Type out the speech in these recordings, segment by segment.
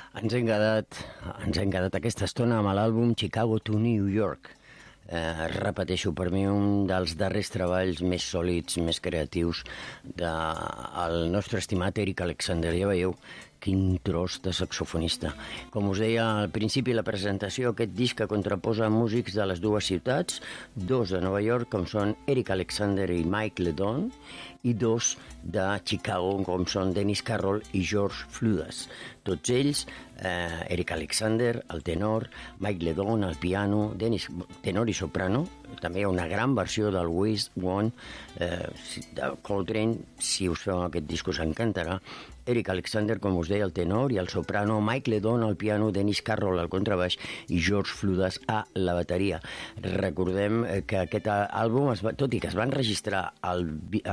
Ens hem quedat aquesta estona amb l'àlbum Chicago to New York. Repeteixo, per mi un dels darrers treballs més sòlids, més creatius del nostre estimat Eric Alexander. Ja veieu quin tros de saxofonista. Com us deia al principi de la presentació, aquest disc que contraposa músics de les dues ciutats, dos de Nova York, com són Eric Alexander i Mike Ledon, i dos de Chicago, com són Dennis Carroll i George Fludas. Tots ells, Eric Alexander, el tenor, Mike Ledon, el piano, Dennis, tenor i soprano, també hi ha una gran versió del West One, de Coltrane. Si us feu aquest disc us encantarà. Eric Alexander, com us deia, el tenor i el soprano, Mike Ledon al piano, Dennis Carroll al contrabaix i George Fludas a la bateria. Recordem que aquest àlbum, tot i que es va enregistrar el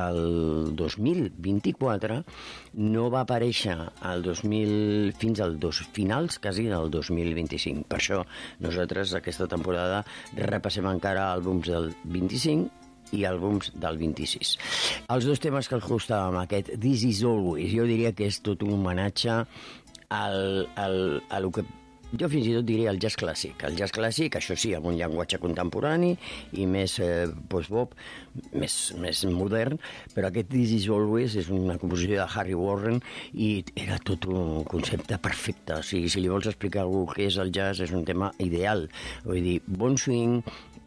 2024, no va aparèixer fins al finals quasi del 2025. Per això nosaltres aquesta temporada repassem encara àlbums del 25 i àlbums del 26. Els dos temes que els gustàvem, aquest This Is Always, jo diria que és tot un homenatge a lo que jo fins i tot diria el jazz clàssic. El jazz clàssic, això sí, amb un llenguatge contemporani i més post-bop, més modern, però aquest This Is Always és una composició de Harry Warren i era tot un concepte perfecte. O sigui, si li vols explicar a algú què és el jazz, és un tema ideal. Vull dir, bon swing,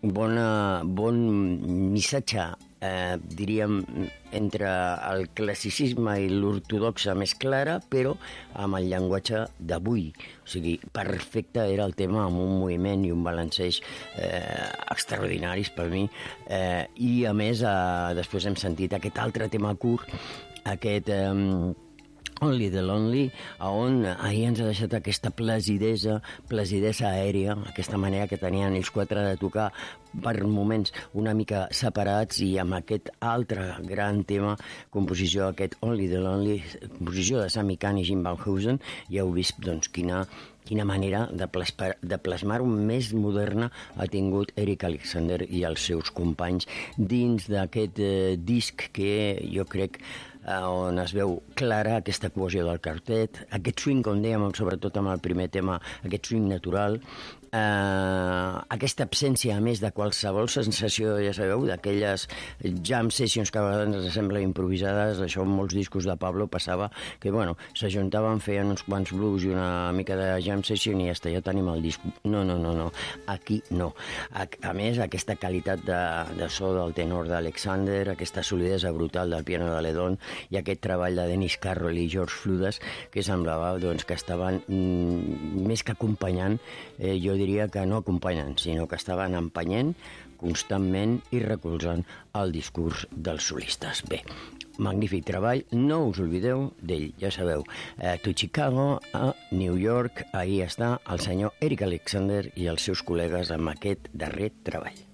bon missatge, diríem, entre el classicisme i l'ortodoxa més clara, però amb el llenguatge d'avui. O sigui, perfecte era el tema, amb un moviment i un balanceig extraordinaris per mi. I a més, després hem sentit aquest altre tema curt, aquest Only the Lonely, on ahir ens ha deixat aquesta placidesa aèria, aquesta manera que tenien ells quatre de tocar per moments una mica separats, i amb aquest altre gran tema, composició, aquest Only the Lonely, composició de Sammy Cahn i Jim Van Heusen. Ja heu vist, doncs, quina manera de plasmar-ho més moderna ha tingut Eric Alexander i els seus companys dins d'aquest disc que jo crec on es veu clara aquesta cohesió del quartet, aquest swing, com dèiem, sobretot amb el primer tema, aquest swing natural, aquesta absència, a més, de qualsevol sensació, ja sabeu, d'aquelles jam sessions que a vegades ens semblen improvisades. Això en molts discos de Pablo passava, que bueno, s'ajuntaven, feien uns quants blues i una mica de jam session i ja tenim el disc. No, aquí no. A més, aquesta qualitat de so del tenor d'Alexander, aquesta solidesa brutal del piano de Ledon i aquest treball de Dennis Carroll i George Fludas, que semblava, doncs, que estaven més que acompanyant, jo diria que no acompanyen, sinó que estaven empenyent constantment i recolzant el discurs dels solistes. Bé, magnífic treball, no us oblideu d'ell, ja sabeu, to Chicago, a New York, ahí està el senyor Eric Alexander i els seus col·legues amb aquest darrer treball.